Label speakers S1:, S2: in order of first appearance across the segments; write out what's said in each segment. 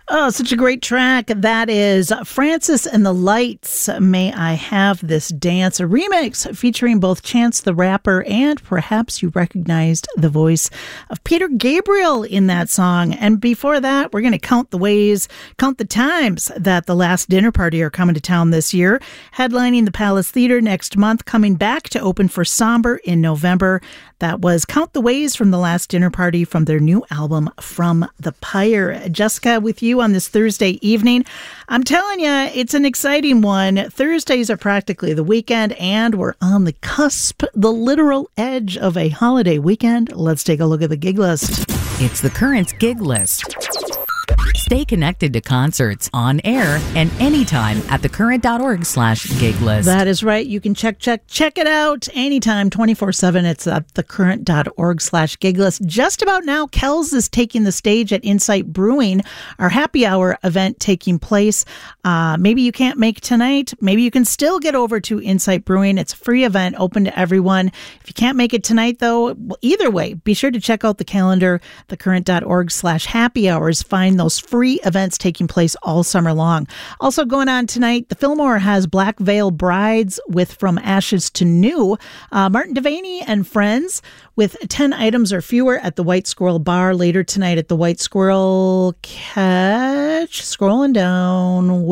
S1: Oh, such a great track. That is Francis and the Lights, May I Have This Dance, a remix featuring both Chance the Rapper and perhaps you recognized the voice of Peter Gabriel in that song. And before that, we're going to count the times that The Last Dinner Party are coming to town this year, headlining the Palace Theater next month, coming back to open for Somber in November. That was Count the Ways from The Last Dinner Party from their new album, From the Pyre. Jessica, with you on this Thursday evening. I'm telling you, it's an exciting one. Thursdays are practically the weekend, and we're on the cusp, the literal edge of a holiday weekend. Let's take a look at the gig list.
S2: It's the Currents gig list. Stay connected to concerts on air and anytime at thecurrent.org/gig list.
S1: That is right. You can check it out anytime, 24/7. It's at thecurrent.org/gig list. Just about now, Kells is taking the stage at Insight Brewing, our happy hour event taking place. Maybe you can't make tonight. Maybe you can still get over to Insight Brewing. It's a free event, open to everyone. If you can't make it tonight, though, either way, be sure to check out the calendar, thecurrent.org/happy hours. Find those free events taking place all summer long. Also going on tonight, the Fillmore has Black Veil Brides with From Ashes to New. Martin Devaney and friends with 10 items or fewer at the White Squirrel Bar later tonight at the White Squirrel Catch. Scrolling down,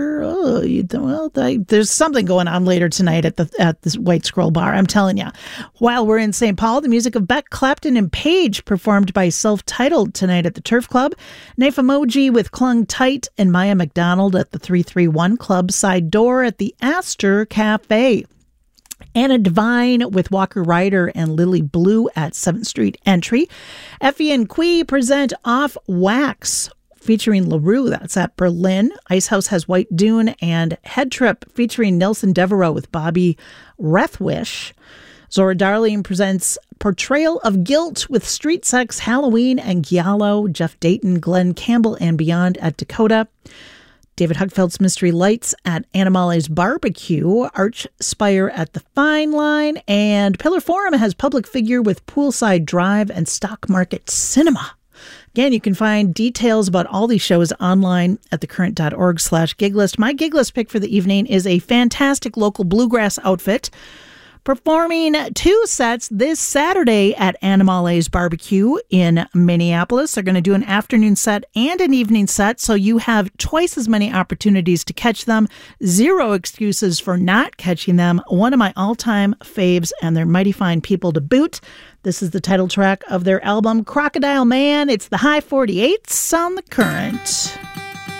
S1: there's something going on later tonight at this White Squirrel Bar, I'm telling you. While we're in St. Paul, the music of Beck, Clapton, and Page performed by Self-Titled tonight at the Turf Club. Nafamoji with Clung Tight and Maya McDonald at the 331 Club side door at the Astor Cafe. Anna Devine with Walker Ryder and Lily Blue at 7th Street Entry. Effie and Quee present Off Wax featuring LaRue. That's at Berlin. Icehouse has White Dune and Head Trip featuring Nelson Devereaux with Bobby Rethwish. Zora Darling presents Portrayal of Guilt with Street Sex, Halloween, and Giallo. Jeff Dayton, Glenn Campbell, and Beyond at Dakota. David Huckfeld's Mystery Lights at Animale's Barbecue. Arch Spire at the Fine Line. And Pillar Forum has Public Figure with Poolside Drive and Stock Market Cinema. Again, you can find details about all these shows online at thecurrent.org/gig list. My gig list pick for the evening is a fantastic local bluegrass outfit performing 2 sets this Saturday at Animale's Barbecue in Minneapolis. They're going to do an afternoon set and an evening set, so you have twice as many opportunities to catch them. 0 excuses for not catching them. One of my all-time faves, and they're mighty fine people to boot. This is the title track of their album, Crocodile Man. It's the High 48s on The Current.